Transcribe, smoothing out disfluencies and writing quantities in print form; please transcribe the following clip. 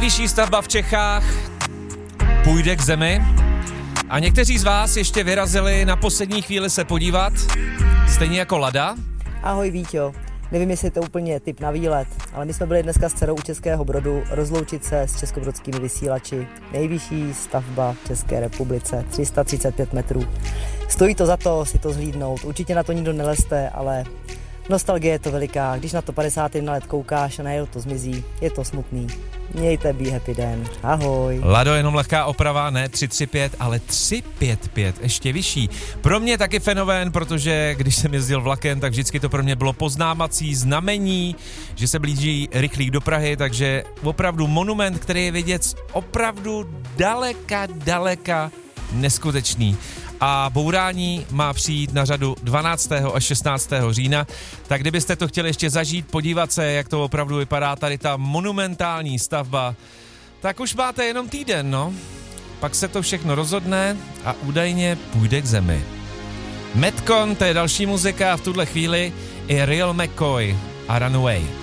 Nejvyšší stavba v Čechách půjde k zemi a někteří z vás ještě vyrazili na poslední chvíli se podívat, stejně jako Lada. Ahoj Víťo, nevím, jestli je to úplně tip na výlet, ale my jsme byli dneska s dcerou u Českého Brodu rozloučit se s českobrodskými vysílači. Nejvyšší stavba v České republice, 335 metrů. Stojí to za to si to zhlídnout, určitě na to nikdo neleste, ale nostalgie je to veliká. Když na to 51 let koukáš a najednou to zmizí, je to smutný. Mějte be happy den. Ahoj. Lado, jenom lehká oprava, ne 335, ale 355, ještě vyšší. Pro mě taky fenomén, protože když jsem jezdil vlakem, tak vždycky to pro mě bylo poznávací znamení, že se blíží rychlík do Prahy, takže opravdu monument, který je vidět opravdu daleka neskutečný. A bourání má přijít na řadu 12. až 16. října, tak kdybyste to chtěli ještě zažít, podívat se, jak to opravdu vypadá, tady ta monumentální stavba, tak už máte jenom týden, no. Pak se to všechno rozhodne a údajně půjde k zemi. Metcon, to je další muzika, v tuhle chvíli i Real McCoy a Runaway.